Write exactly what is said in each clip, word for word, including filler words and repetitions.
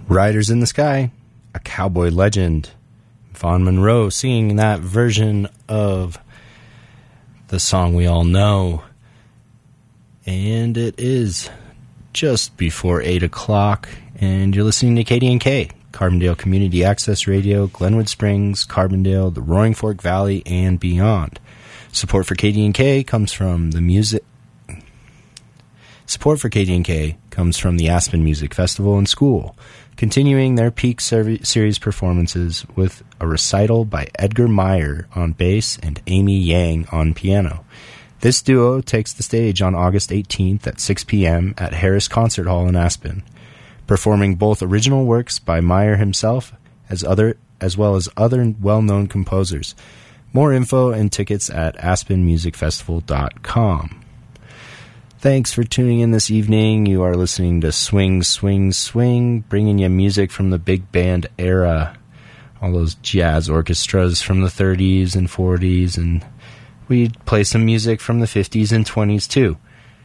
Riders in the Sky, a cowboy legend. Vaughn Monroe singing that version of the song we all know. And it is just before eight o'clock, and you're listening to K D N K, Carbondale Community Access Radio, Glenwood Springs, Carbondale, the Roaring Fork Valley, and beyond. Support for K D N K comes from the music... Support for K D N K comes from the Aspen Music Festival and School, continuing their peak series performances with a recital by Edgar Meyer on bass and Amy Yang on piano. This duo takes the stage on August eighteenth at six p.m. at Harris Concert Hall in Aspen, performing both original works by Meyer himself as other as well as other well-known composers. More info and tickets at aspen music festival dot com. Thanks for tuning in this evening. You are listening to Swing, Swing, Swing, bringing you music from the big band era. All those jazz orchestras from the thirties and forties, and we play some music from the fifties and twenties too.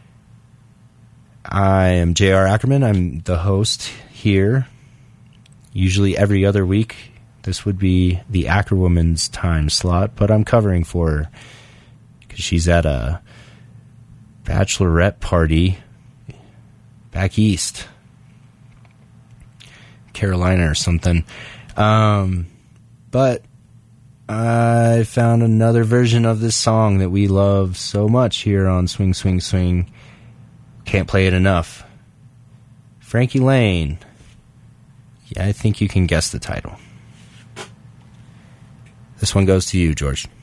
I am J R Ackerman. I'm the host here. Usually every other week, this would be the Ackerwoman's time slot, but I'm covering for her because she's at a bachelorette party back east, Carolina or something. Um, but I found another version of this song that we love so much here on Swing, Swing, Swing. Can't play it enough. Frankie Lane. Yeah, I think you can guess the title. This one goes to you, George.